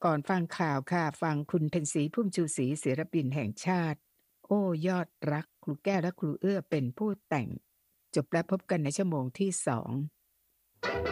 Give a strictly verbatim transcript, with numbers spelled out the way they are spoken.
ก่อนฟังข่าวค่ะฟังคุณเพ็ญศรีพุ่มชูศรีศิลปินแห่งชาติโอ้ยอดรักครูแก้วและครูเอื้อเป็นผู้แต่งจบแล้วพบกันในชั่วโมงที่สอง